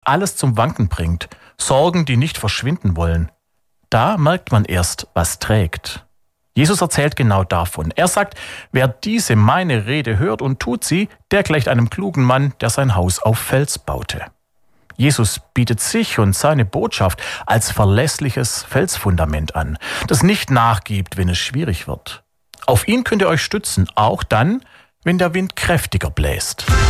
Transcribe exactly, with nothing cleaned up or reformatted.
alles zum Wanken bringt, Sorgen, die nicht verschwinden wollen. Da merkt man erst, was trägt. Jesus erzählt genau davon. Er sagt, wer diese meine Rede hört und tut sie, der gleicht einem klugen Mann, der sein Haus auf Fels baute. Jesus bietet sich und seine Botschaft als verlässliches Felsfundament an, das nicht nachgibt, wenn es schwierig wird. Auf ihn könnt ihr euch stützen, auch dann, wenn der Wind kräftiger bläst.